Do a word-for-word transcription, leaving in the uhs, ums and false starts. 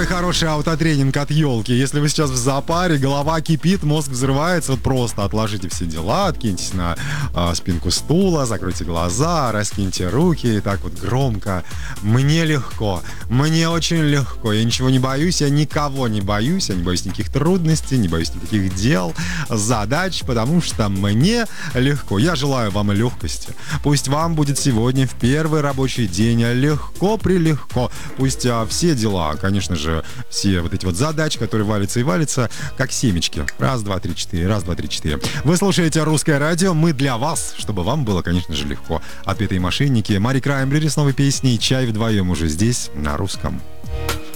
хороший аутотренинг от елки. Если вы сейчас в зоопаре, голова кипит, мозг взрывается, вот просто отложите все дела, откиньтесь на э, спинку стула, закройте глаза, раскиньте руки и так вот громко. Мне легко, мне очень легко, я ничего не боюсь, я никого не боюсь, я не боюсь никаких трудностей, не боюсь никаких дел, задач, потому что мне легко. Я желаю вам легкости. Пусть вам будет сегодня в первый рабочий день легко-прилегко. Пусть а, все дела, конечно же, все вот эти вот задачи, которые валятся и валятся, как семечки. Раз, два, три, четыре. Раз, два, три, четыре. Вы слушаете «Русское радио». Мы для вас, чтобы вам было, конечно же, легко. Отпетые мошенники. Мари Краймбрери с новой песней «Чай вдвоем» уже здесь, на русском.